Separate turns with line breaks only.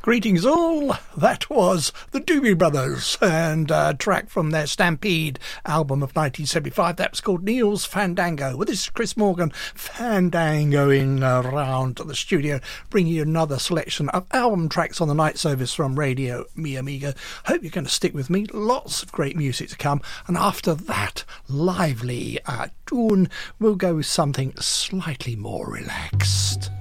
Greetings all, that was the Doobie Brothers and a track from their Stampede album of 1975. That was called Neil's Fandango. Well, this is Chris Morgan fandangoing around the studio, bringing you another selection of album tracks on the night service from Radio Mi Amigo. Hope you're going to stick with me. Lots of great music to come, and after that lively tune, we'll go with something slightly more relaxed.